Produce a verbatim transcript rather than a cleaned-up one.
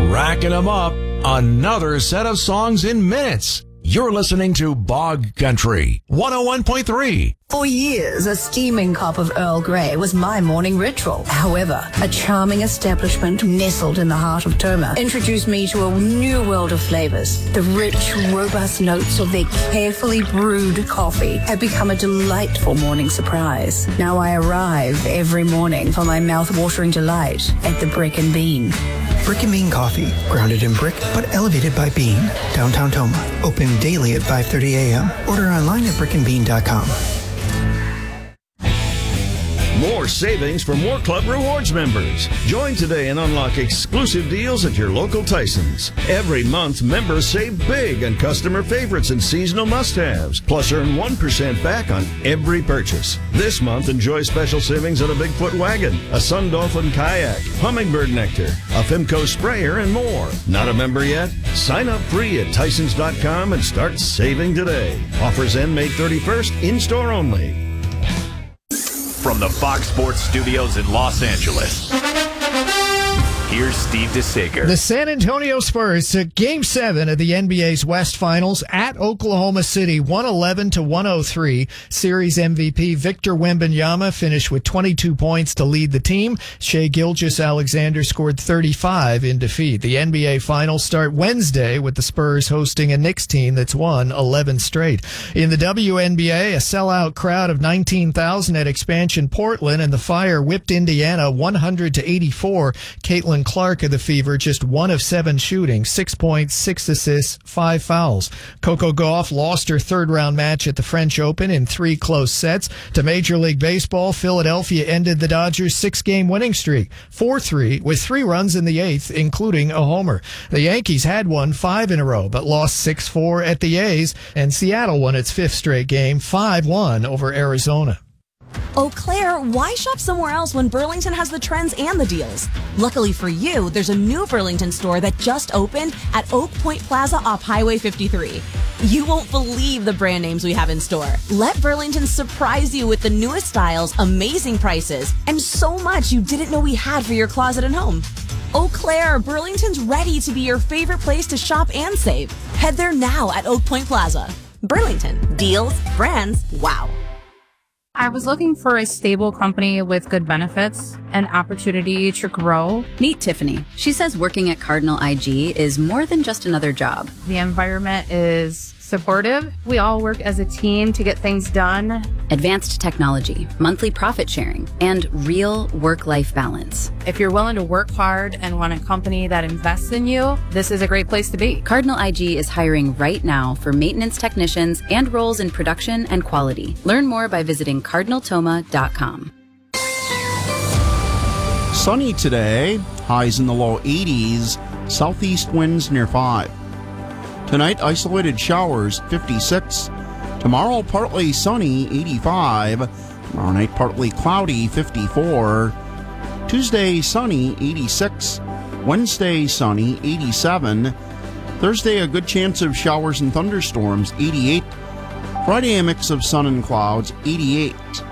racking them up. Another set of songs in minutes. You're listening to Bog Country one oh one point three. For years, a steaming cup of Earl Grey was my morning ritual. However, a charming establishment nestled in the heart of Toma introduced me to a new world of flavors. The rich, robust notes of their carefully brewed coffee have become a delightful morning surprise. Now I arrive every morning for my mouth-watering delight at the Brick and Bean. Brick and Bean Coffee, grounded in brick but elevated by bean. Downtown Toma, open daily at five thirty a.m. Order online at brick and bean dot com. More savings for more Club Rewards members. Join today and unlock exclusive deals at your local Tyson's. Every month, members save big on customer favorites and seasonal must-haves, plus earn one percent back on every purchase. This month, enjoy special savings on a Bigfoot wagon, a Sun Dolphin kayak, hummingbird nectar, a Fimco sprayer, and more. Not a member yet? Sign up free at Tysons dot com and start saving today. Offers end May thirty-first, in-store only. From the Fox Sports Studios in Los Angeles, here's Steve DeSager. The San Antonio Spurs took Game seven of the N B A's West Finals at Oklahoma City, one eleven to one oh three. Series M V P Victor Wembanyama finished with twenty-two points to lead the team. Shai Gilgeous-Alexander scored thirty-five in defeat. The N B A Finals start Wednesday with the Spurs hosting a Knicks team that's won eleven straight. In the W N B A, a sellout crowd of nineteen thousand at Expansion Portland, and the Fire whipped Indiana one hundred to eighty-four. Caitlin Clark of the Fever, just one of seven shooting, six points, six assists, five fouls. Coco Gauff lost her third-round match at the French Open in three close sets. To Major League Baseball, Philadelphia ended the Dodgers' six-game winning streak, four three, with three runs in the eighth, including a homer. The Yankees had won five in a row, but lost six four at the A's, and Seattle won its fifth straight game, five one over Arizona. Eau Claire, why shop somewhere else when Burlington has the trends and the deals? Luckily for you, there's a new Burlington store that just opened at Oak Point Plaza off Highway fifty-three. You won't believe the brand names we have in store. Let Burlington surprise you with the newest styles, amazing prices, and so much you didn't know we had for your closet and home. Eau Claire, Burlington's ready to be your favorite place to shop and save. Head there now at Oak Point Plaza. Burlington, deals, brands, wow. I was looking for a stable company with good benefits and opportunity to grow. Meet Tiffany. She says working at Cardinal I G is more than just another job. The environment is supportive. We all work as a team to get things done. Advanced technology, monthly profit sharing, and real work-life balance. If you're willing to work hard and want a company that invests in you, this is a great place to be. Cardinal I G is hiring right now for maintenance technicians and roles in production and quality. Learn more by visiting cardinal toma dot com. Sunny today, highs in the low eighties, southeast winds near five. Tonight, isolated showers, fifty-six. Tomorrow, partly sunny, eighty-five. Tomorrow night, partly cloudy, fifty-four. Tuesday, sunny, eighty-six. Wednesday, sunny, eighty-seven. Thursday, a good chance of showers and thunderstorms, eighty-eight. Friday, a mix of sun and clouds, eighty-eight.